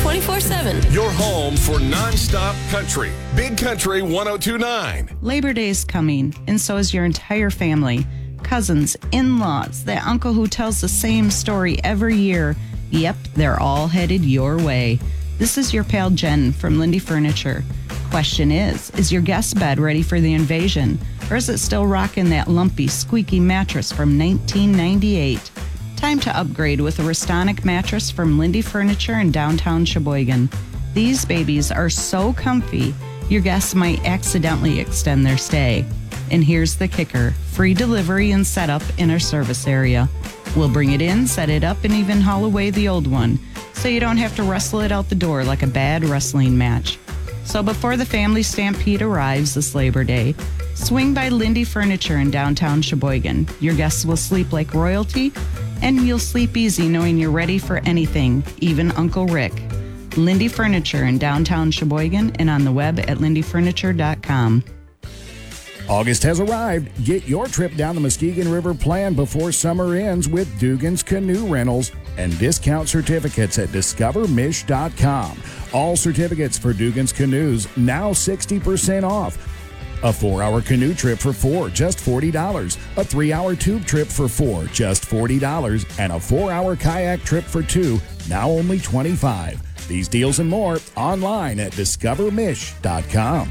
24/7. Your home for nonstop country. Big Country 102.9. Labor Day's coming, and so is your entire family. Cousins, in-laws, that uncle who tells the same story every year. Yep, they're all headed your way. This is your pal Jen from Lindy Furniture. Question is your guest bed ready for the invasion? Or is it still rocking that lumpy, squeaky mattress from 1998? Time to upgrade with a Restonic mattress from Lindy Furniture in downtown Sheboygan. These babies are so comfy, your guests might accidentally extend their stay. And here's the kicker: free delivery and setup in our service area. We'll bring it in, set it up, and even haul away the old one, so you don't have to wrestle it out the door like a bad wrestling match. So before the family stampede arrives this Labor Day, swing by Lindy Furniture in downtown Sheboygan. Your guests will sleep like royalty, and you'll sleep easy knowing you're ready for anything, even Uncle Rick. Lindy Furniture in downtown Sheboygan and on the web at lindyfurniture.com. August has arrived. Get your trip down the Muskegon River planned before summer ends with Dugan's Canoe Rentals and discount certificates at discovermish.com. All certificates for Dugan's Canoes now 60% off. A 4-hour canoe trip for 4, just $40. A 3-hour tube trip for 4, just $40. And a 4-hour kayak trip for 2, now only $25. These deals and more online at discovermish.com.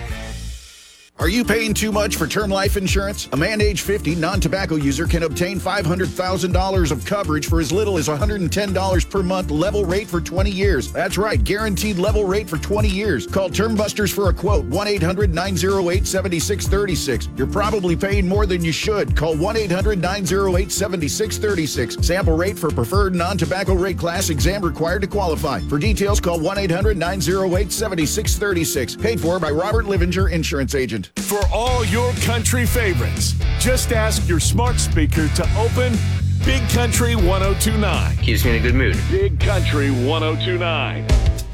Are you paying too much for term life insurance? A man age 50 non-tobacco user can obtain $500,000 of coverage for as little as $110 per month, level rate for 20 years. That's right, guaranteed level rate for 20 years. Call Term Busters for a quote, 1-800-908-7636. You're probably paying more than you should. Call 1-800-908-7636. Sample rate for preferred non-tobacco rate class, exam required to qualify. For details, call 1-800-908-7636. Paid for by Robert Livinger, Insurance Agent. For all your country favorites, just ask your smart speaker to open Big Country 102.9. Keeps me in a good mood. Big Country 102.9.